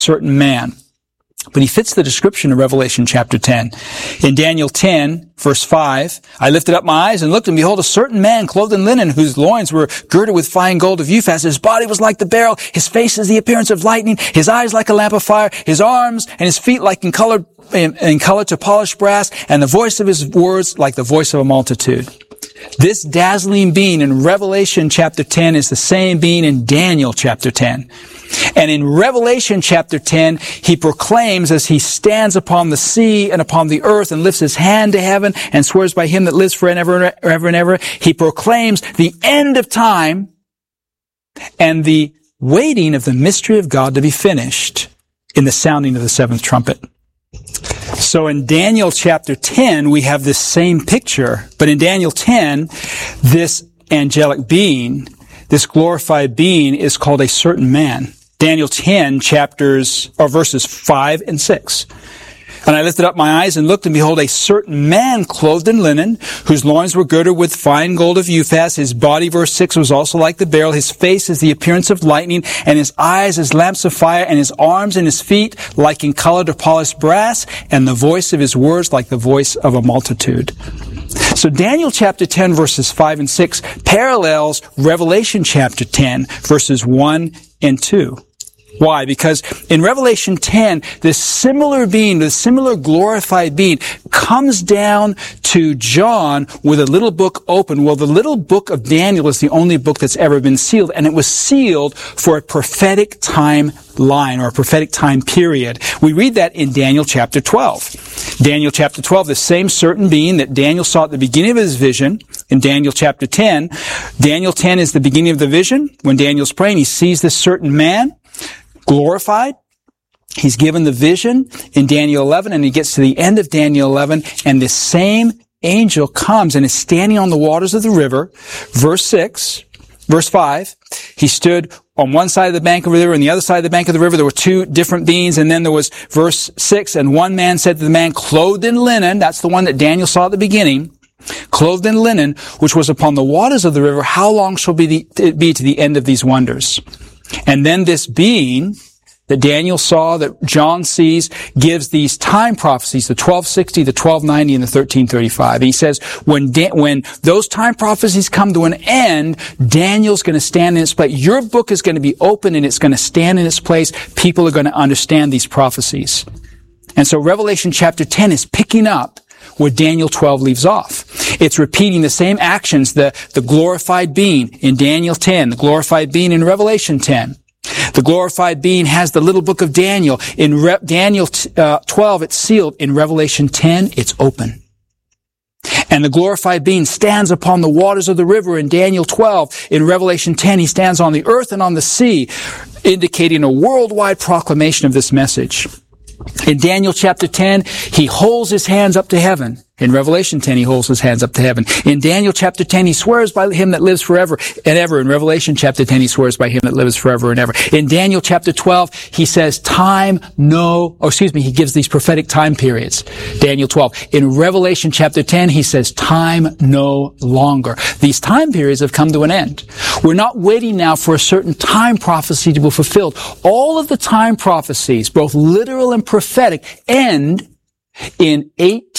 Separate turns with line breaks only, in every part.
certain man. But he fits the description of Revelation chapter 10. In Daniel 10, verse 5, I lifted up my eyes and looked, and behold, a certain man clothed in linen, whose loins were girded with fine gold of Uphaz. His body was like the beryl, his face as the appearance of lightning, his eyes like a lamp of fire, his arms and his feet like in color to polished brass, and the voice of his words like the voice of a multitude. This dazzling being in Revelation chapter 10 is the same being in Daniel chapter 10. And in Revelation chapter 10, he proclaims as he stands upon the sea and upon the earth and lifts his hand to heaven and swears by him that lives forever and ever, he proclaims the end of time and the waiting of the mystery of God to be finished in the sounding of the seventh trumpet. So in Daniel chapter 10, we have this same picture, but in Daniel 10, this angelic being, this glorified being, is called a certain man. Daniel 10 verses 5 and 6. And I lifted up my eyes and looked, and behold, a certain man clothed in linen, whose loins were girded with fine gold of Uphaz. His body, verse 6, was also like the beryl. His face is the appearance of lightning, and his eyes as lamps of fire, and his arms and his feet like in color to polished brass, and the voice of his words like the voice of a multitude. So Daniel chapter 10 verses 5 and 6 parallels Revelation chapter 10 verses 1 and 2. Why? Because in Revelation 10, this similar being, this similar glorified being, comes down to John with a little book open. Well, the little book of Daniel is the only book that's ever been sealed, and it was sealed for a prophetic timeline or a prophetic time period. We read that in Daniel chapter 12. Daniel chapter 12, the same certain being that Daniel saw at the beginning of his vision in Daniel chapter 10. Daniel 10 is the beginning of the vision. When Daniel's praying, he sees this certain man glorified. He's given the vision in Daniel 11, and he gets to the end of Daniel 11, and this same angel comes and is standing on the waters of the river. Verse 5, he stood on one side of the bank of the river and the other side of the bank of the river. There were two different beings, and then there was verse 6, and one man said to the man clothed in linen, that's the one that Daniel saw at the beginning, clothed in linen, which was upon the waters of the river, how long shall it be to the end of these wonders? And then this being that Daniel saw, that John sees, gives these time prophecies, the 1260, the 1290, and the 1335. And he says, when those time prophecies come to an end, Daniel's going to stand in its place. Your book is going to be open and it's going to stand in its place. People are going to understand these prophecies. And so Revelation chapter 10 is picking up where Daniel 12 leaves off. It's repeating the same actions, the glorified being in Daniel 10, the glorified being in Revelation 10. The glorified being has the little book of Daniel. In Daniel 12, it's sealed. In Revelation 10, it's open. And the glorified being stands upon the waters of the river in Daniel 12. In Revelation 10, he stands on the earth and on the sea, indicating a worldwide proclamation of this message. In Daniel chapter 10, he holds his hands up to heaven. In Revelation 10, he holds his hands up to heaven. In Daniel chapter 10, he swears by him that lives forever and ever. In Revelation chapter 10, he swears by him that lives forever and ever. In Daniel chapter 12, he says he gives these prophetic time periods. Daniel 12. In Revelation chapter 10, he says time no longer. These time periods have come to an end. We're not waiting now for a certain time prophecy to be fulfilled. All of the time prophecies, both literal and prophetic, end in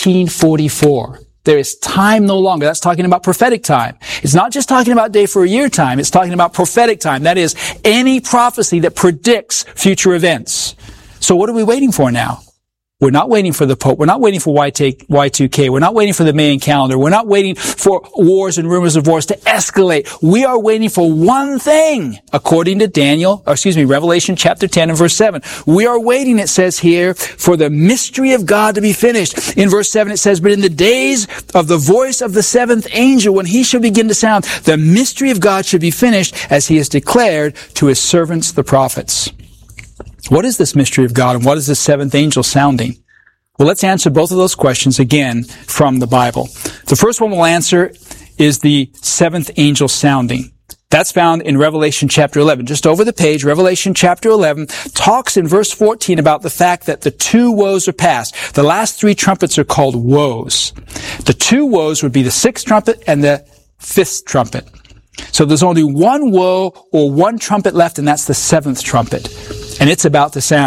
1844. There is time no longer. That's talking about prophetic time. It's not just talking about day for a year time. It's talking about prophetic time. That is any prophecy that predicts future events. So what are we waiting for now? We're not waiting for the Pope. We're not waiting for Y2K. We're not waiting for the Mayan calendar. We're not waiting for wars and rumors of wars to escalate. We are waiting for one thing, according to Revelation chapter 10 and verse 7. We are waiting, it says here, for the mystery of God to be finished. In verse 7 it says, but in the days of the voice of the seventh angel, when he shall begin to sound, the mystery of God should be finished, as he has declared to his servants the prophets. What is this mystery of God, and what is this seventh angel sounding? Well, let's answer both of those questions again from the Bible. The first one we'll answer is the seventh angel sounding. That's found in Revelation chapter 11. Just over the page, Revelation chapter 11 talks in verse 14 about the fact that the two woes are past. The last three trumpets are called woes. The two woes would be the sixth trumpet and the fifth trumpet. So there's only one woe or one trumpet left, and that's the seventh trumpet. And it's about to sound.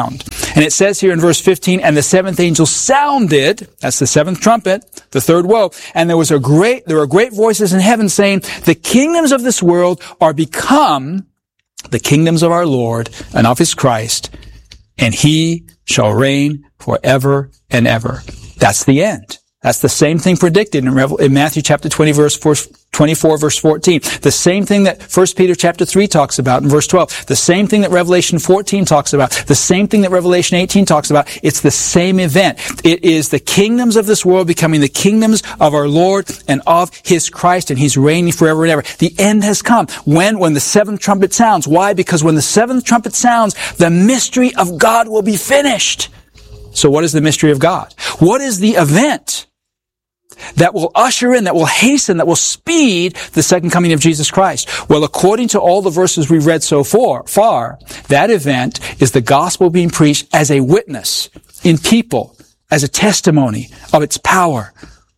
And it says here in verse 15, and the seventh angel sounded, that's the seventh trumpet, the third woe, and there were great voices in heaven saying, the kingdoms of this world are become the kingdoms of our Lord and of his Christ, and he shall reign forever and ever. That's the end. That's the same thing predicted in Matthew chapter 20, verse 24, verse 14. The same thing that 1 Peter chapter 3 talks about in verse 12. The same thing that Revelation 14 talks about. The same thing that Revelation 18 talks about. It's the same event. It is the kingdoms of this world becoming the kingdoms of our Lord and of his Christ, and he's reigning forever and ever. The end has come. When the seventh trumpet sounds. Why? Because when the seventh trumpet sounds, the mystery of God will be finished. So what is the mystery of God? What is the event that will usher in, that will hasten, that will speed the second coming of Jesus Christ? Well, according to all the verses we've read so far, that event is the gospel being preached as a witness in people, as a testimony of its power.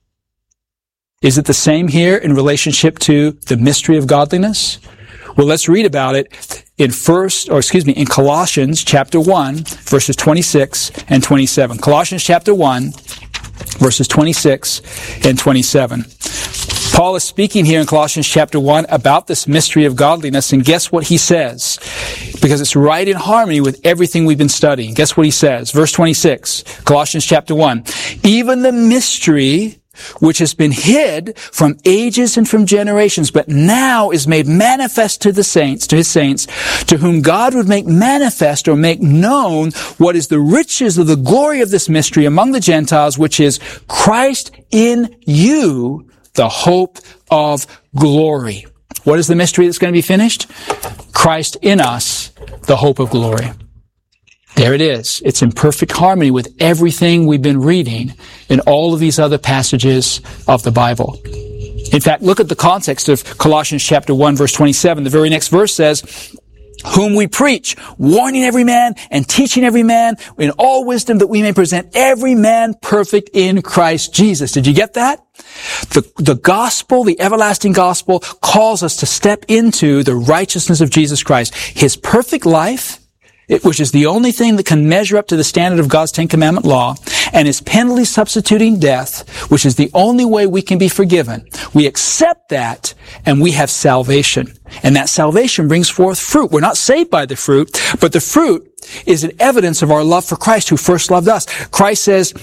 Is it the same here in relationship to the mystery of godliness? Well, let's read about it in Colossians chapter 1, verses 26 and 27. Colossians chapter 1, verses 26 and 27. Paul is speaking here in Colossians chapter 1 about this mystery of godliness, and guess what he says? Because it's right in harmony with everything we've been studying. Guess what he says? Verse 26, Colossians chapter 1. Even the mystery which has been hid from ages and from generations, but now is made manifest to the saints, to his saints, to whom God would make manifest or make known what is the riches of the glory of this mystery among the Gentiles, which is Christ in you, the hope of glory. What is the mystery that's going to be finished? Christ in us, the hope of glory. There it is. It's in perfect harmony with everything we've been reading in all of these other passages of the Bible. In fact, look at the context of Colossians chapter 1, verse 27. The very next verse says, whom we preach, warning every man and teaching every man in all wisdom, that we may present every man perfect in Christ Jesus. Did you get that? The gospel, the everlasting gospel, calls us to step into the righteousness of Jesus Christ. His perfect life, which is the only thing that can measure up to the standard of God's Ten Commandment law, and his penalty substituting death, which is the only way we can be forgiven. We accept that, and we have salvation. And that salvation brings forth fruit. We're not saved by the fruit, but the fruit is an evidence of our love for Christ, who first loved us. Christ says,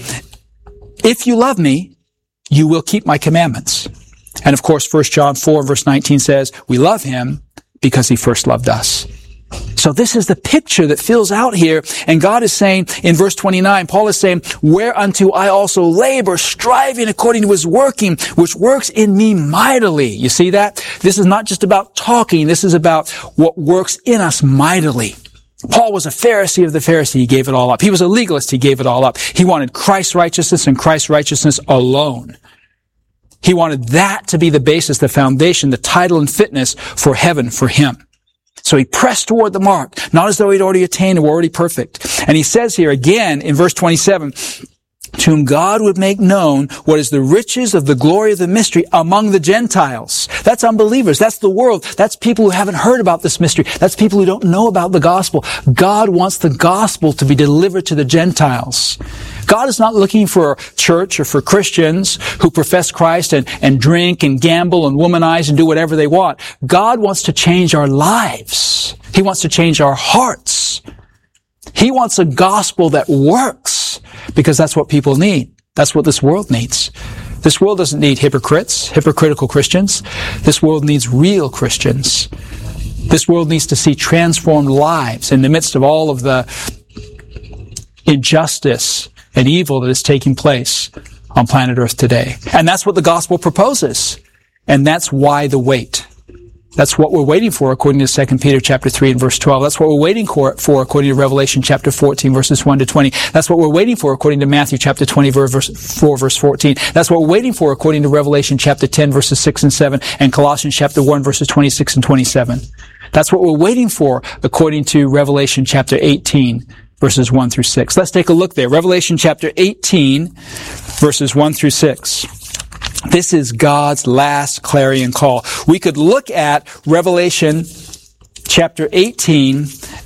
if you love me, you will keep my commandments. And of course, 1 John 4, verse 19 says, we love him because he first loved us. So this is the picture that fills out here. And God is saying in verse 29, Paul is saying, whereunto I also labor, striving according to his working, which works in me mightily. You see that? This is not just about talking. This is about what works in us mightily. Paul was a Pharisee of the Pharisee. He gave it all up. He was a legalist. He gave it all up. He wanted Christ's righteousness and Christ's righteousness alone. He wanted that to be the basis, the foundation, the title and fitness for heaven for him. So he pressed toward the mark, not as though he'd already attained or were already perfect. And he says here again in verse 27, to whom God would make known what is the riches of the glory of the mystery among the Gentiles. That's unbelievers. That's the world. That's people who haven't heard about this mystery. That's people who don't know about the gospel. God wants the gospel to be delivered to the Gentiles. God is not looking for a church or for Christians who profess Christ and drink and gamble and womanize and do whatever they want. God wants to change our lives. He wants to change our hearts. He wants a gospel that works, because that's what people need. That's what this world needs. This world doesn't need hypocritical Christians. This world needs real Christians. This world needs to see transformed lives in the midst of all of the injustice and evil that is taking place on planet Earth today. And that's what the gospel proposes. And that's why the wait. That's what we're waiting for according to 2 Peter chapter 3 and verse 12. That's what we're waiting for according to Revelation chapter 14 verses 1 to 20. That's what we're waiting for according to Matthew chapter 20 verse 4 verse 14. That's what we're waiting for according to Revelation chapter 10 verses 6 and 7 and Colossians chapter 1 verses 26 and 27. That's what we're waiting for according to Revelation chapter 18 verses 1 through 6. Let's take a look there. Revelation chapter 18 verses 1 through 6. This is God's last clarion call. We could look at Revelation chapter 18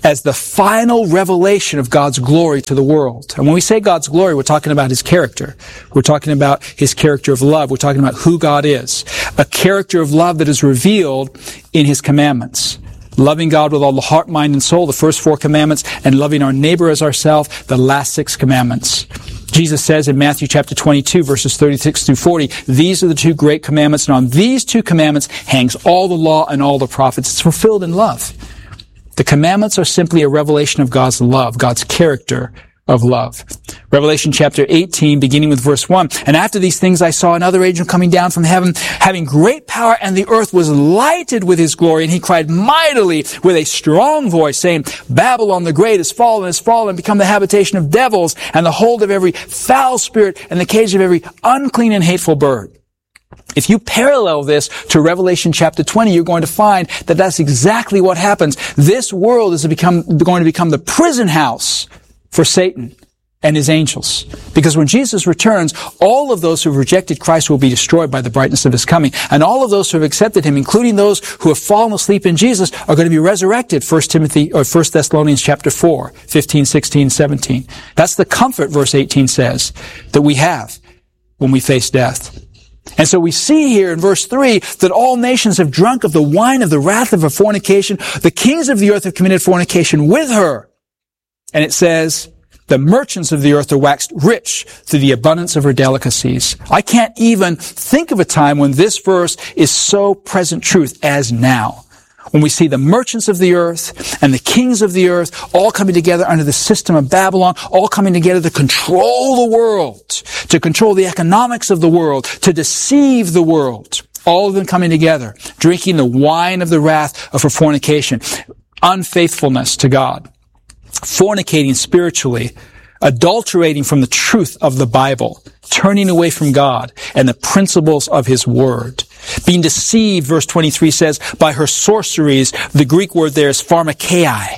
as the final revelation of God's glory to the world. And when we say God's glory, we're talking about His character. We're talking about His character of love. We're talking about who God is. A character of love that is revealed in His commandments. Loving God with all the heart, mind, and soul, the first 4 commandments, and loving our neighbor as ourselves, the last 6 commandments. Jesus says in Matthew chapter 22, verses 36 through 40, these are the 2 great commandments, and on these 2 commandments hangs all the law and all the prophets. It's fulfilled in love. The commandments are simply a revelation of God's love, God's character of love. Revelation chapter 18, beginning with verse 1. And after these things I saw another angel coming down from heaven, having great power, and the earth was lighted with his glory. And he cried mightily with a strong voice, saying, Babylon the great is fallen, and become the habitation of devils, and the hold of every foul spirit, and the cage of every unclean and hateful bird. If you parallel this to Revelation chapter 20, you're going to find that that's exactly what happens. This world is going to become the prison house for Satan and his angels. Because when Jesus returns, all of those who have rejected Christ will be destroyed by the brightness of His coming. And all of those who have accepted Him, including those who have fallen asleep in Jesus, are going to be resurrected. 1 Thessalonians chapter 4, 15, 16, 17. That's the comfort, verse 18 says, that we have when we face death. And so we see here in verse 3 that all nations have drunk of the wine of the wrath of her fornication. The kings of the earth have committed fornication with her. And it says, the merchants of the earth are waxed rich through the abundance of her delicacies. I can't even think of a time when this verse is so present truth as now. When we see the merchants of the earth and the kings of the earth all coming together under the system of Babylon, all coming together to control the world, to control the economics of the world, to deceive the world. All of them coming together, drinking the wine of the wrath of her fornication, unfaithfulness to God, fornicating spiritually, adulterating from the truth of the Bible, turning away from God and the principles of His Word. Being deceived, verse 23 says, by her sorceries. The Greek word there is pharmakeia.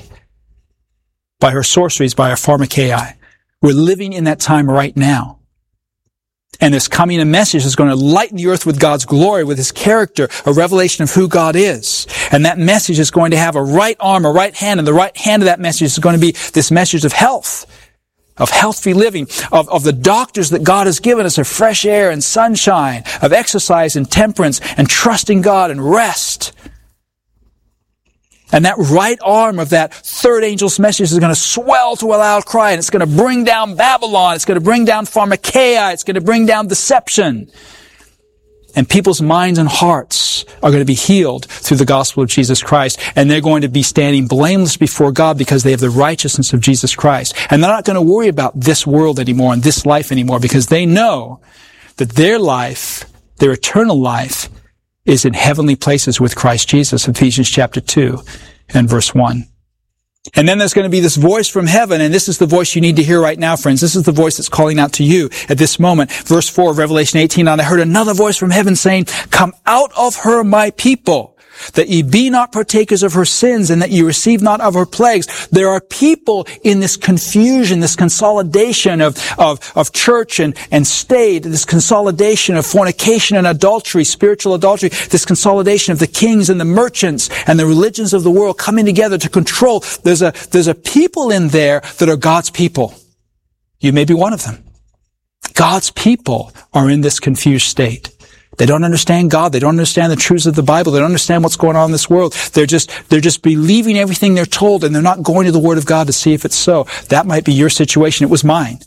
By her sorceries, by her pharmakeia. We're living in that time right now. And there's coming a message that's going to lighten the earth with God's glory, with His character, a revelation of who God is. And that message is going to have a right arm, a right hand, and the right hand of that message is going to be this message of health. Of healthy living, of the doctors that God has given us, of fresh air and sunshine, of exercise and temperance, and trusting God and rest. And that right arm of that third angel's message is going to swell to a loud cry, and it's going to bring down Babylon, it's going to bring down pharmakeia, it's going to bring down deception. And people's minds and hearts are going to be healed through the gospel of Jesus Christ. And they're going to be standing blameless before God because they have the righteousness of Jesus Christ. And they're not going to worry about this world anymore and this life anymore because they know that their life, their eternal life, is in heavenly places with Christ Jesus, Ephesians chapter 2 and verse 1. And then there's going to be this voice from heaven, and this is the voice you need to hear right now, friends. This is the voice that's calling out to you at this moment. Verse 4 of Revelation 18, and I heard another voice from heaven saying, come out of her, my people, that ye be not partakers of her sins, and that ye receive not of her plagues. There are people in this confusion, this consolidation of church and state, this consolidation of fornication and adultery, spiritual adultery, this consolidation of the kings and the merchants and the religions of the world coming together to control. There's a people in there that are God's people. You may be one of them. God's people are in this confused state. They don't understand God. They don't understand the truths of the Bible. They don't understand what's going on in this world. They're just believing everything they're told, and they're not going to the Word of God to see if it's so. That might be your situation. It was mine.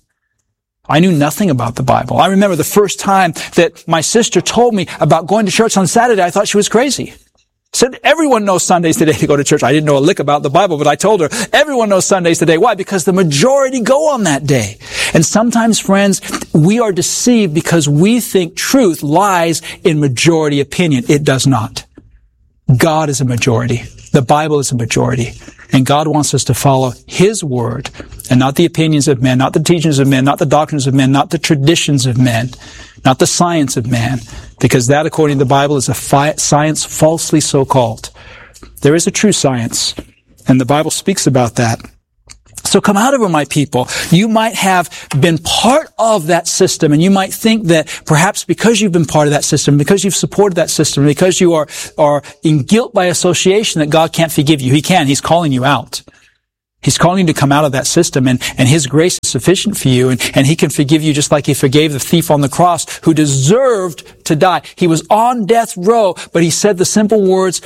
I knew nothing about the Bible. I remember the first time that my sister told me about going to church on Saturday, I thought she was crazy. Said, everyone knows Sundays today to go to church. I didn't know a lick about the Bible, but I told her, everyone knows Sundays today. Why? Because the majority go on that day. And sometimes, friends, we are deceived because we think truth lies in majority opinion. It does not. God is a majority. The Bible is a majority. And God wants us to follow His Word and not the opinions of men, not the teachings of men, not the doctrines of men, not the traditions of men, not the science of man, because that, according to the Bible, is a science falsely so called. There is a true science, and the Bible speaks about that. So come out of her, my people. You might have been part of that system, and you might think that perhaps because you've been part of that system, because you've supported that system, because you are in guilt by association, that God can't forgive you. He can. He's calling you out. He's calling you to come out of that system, and His grace is sufficient for you, and He can forgive you just like He forgave the thief on the cross who deserved to die. He was on death row, but he said the simple words,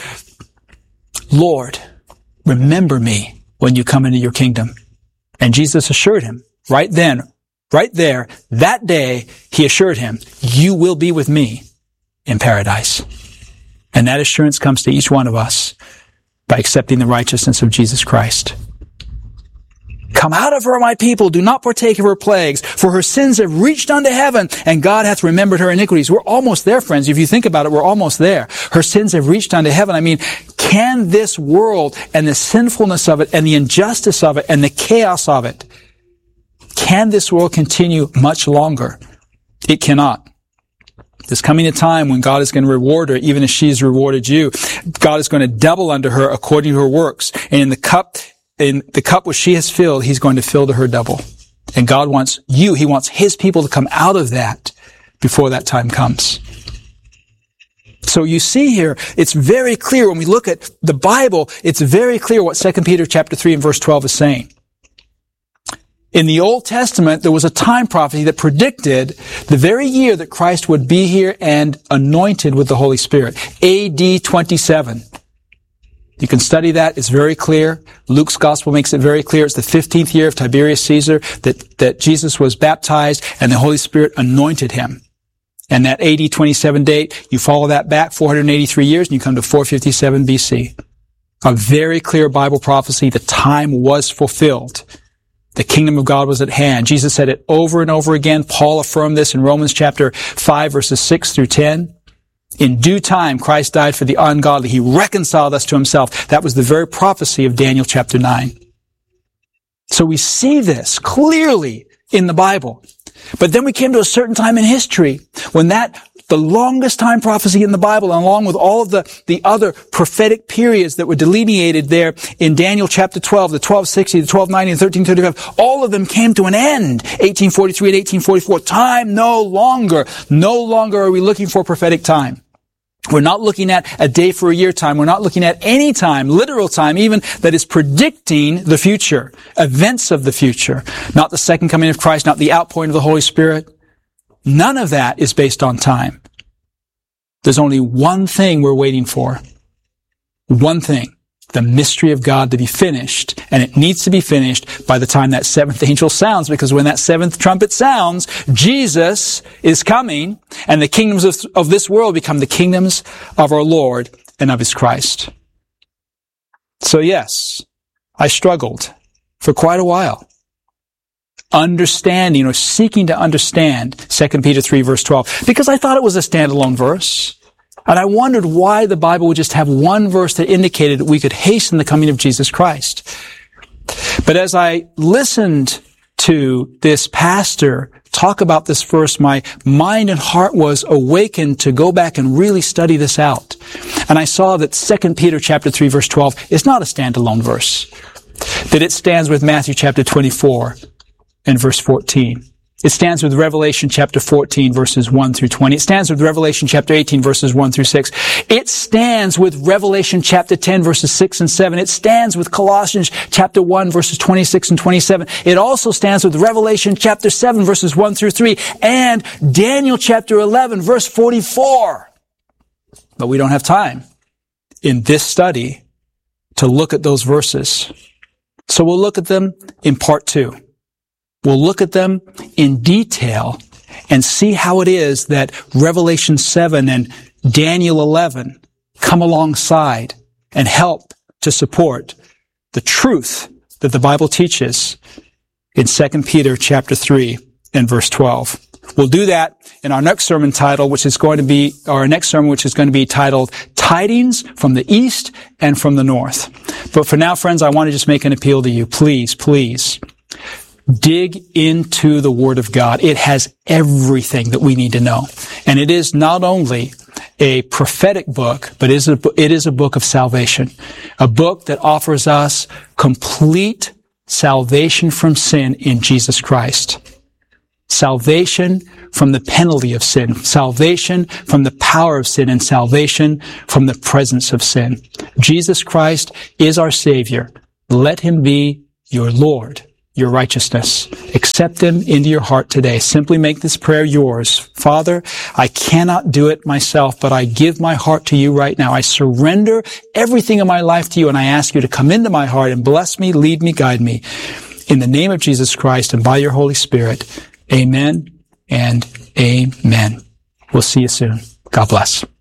Lord, remember me when you come into your kingdom. And Jesus assured him right then, right there, that day, He assured him, you will be with me in paradise. And that assurance comes to each one of us by accepting the righteousness of Jesus Christ. Come out of her, my people. Do not partake of her plagues, for her sins have reached unto heaven, and God hath remembered her iniquities. We're almost there, friends. If you think about it, we're almost there. Her sins have reached unto heaven. I mean, can this world and the sinfulness of it and the injustice of it and the chaos of it, can this world continue much longer? It cannot. There's coming a time when God is going to reward her, even as she's rewarded you. God is going to double unto her according to her works. And in the cup which she has filled, He's going to fill to her double. And God wants you, He wants His people to come out of that before that time comes. So you see here, it's very clear when we look at the Bible, it's very clear what 2 Peter chapter 3 and verse 12 is saying. In the Old Testament, there was a time prophecy that predicted the very year that Christ would be here and anointed with the Holy Spirit. AD 27. You can study that. It's very clear. Luke's gospel makes it very clear. It's the 15th year of Tiberius Caesar that Jesus was baptized and the Holy Spirit anointed Him. And that AD 27 date, you follow that back 483 years and you come to 457 BC. A very clear Bible prophecy. The time was fulfilled. The kingdom of God was at hand. Jesus said it over and over again. Paul affirmed this in Romans chapter 5 verses 6 through 10. In due time, Christ died for the ungodly. He reconciled us to Himself. That was the very prophecy of Daniel chapter 9. So we see this clearly in the Bible. But then we came to a certain time in history when the longest time prophecy in the Bible, along with all of the other prophetic periods that were delineated there in Daniel chapter 12, the 1260, the 1290, and 1335, all of them came to an end. 1843 and 1844. Time no longer are we looking for prophetic time. We're not looking at a day for a year time. We're not looking at any time, literal time even, that is predicting the future, events of the future. Not the second coming of Christ, not the outpouring of the Holy Spirit. None of that is based on time. There's only one thing we're waiting for. One thing. The mystery of God to be finished. And it needs to be finished by the time that seventh angel sounds, because when that seventh trumpet sounds, Jesus is coming, and the kingdoms of this world become the kingdoms of our Lord and of His Christ. So yes, I struggled for quite a while, understanding or seeking to understand 2 Peter 3 verse 12, because I thought it was a standalone verse. And I wondered why the Bible would just have one verse that indicated that we could hasten the coming of Jesus Christ. But as I listened to this pastor talk about this verse, my mind and heart was awakened to go back and really study this out. And I saw that 2 Peter chapter 3 verse 12 is not a standalone verse, that it stands with Matthew chapter 24 and verse 14. It stands with Revelation chapter 14 verses 1 through 20. It stands with Revelation chapter 18 verses 1 through 6. It stands with Revelation chapter 10 verses 6 and 7. It stands with Colossians chapter 1 verses 26 and 27. It also stands with Revelation chapter 7 verses 1 through 3 and Daniel chapter 11 verse 44. But we don't have time in this study to look at those verses. So we'll look at them in part 2. We'll look at them in detail and see how it is that Revelation 7 and Daniel 11 come alongside and help to support the truth that the Bible teaches in 2 Peter chapter 3 and verse 12. We'll do that in our next sermon title, which is going to be titled Tidings from the East and from the North. But for now, friends, I want to just make an appeal to you. Please, dig into the Word of God. It has everything that we need to know. And it is not only a prophetic book, but it is a book of salvation. A book that offers us complete salvation from sin in Jesus Christ. Salvation from the penalty of sin. Salvation from the power of sin, and salvation from the presence of sin. Jesus Christ is our Savior. Let Him be your Lord, your righteousness. Accept him into your heart today. Simply make this prayer yours. Father, I cannot do it myself, but I give my heart to you right now. I surrender everything in my life to you, and I ask you to come into my heart and bless me, lead me, guide me. In the name of Jesus Christ and by your Holy Spirit, amen and amen. We'll see you soon. God bless.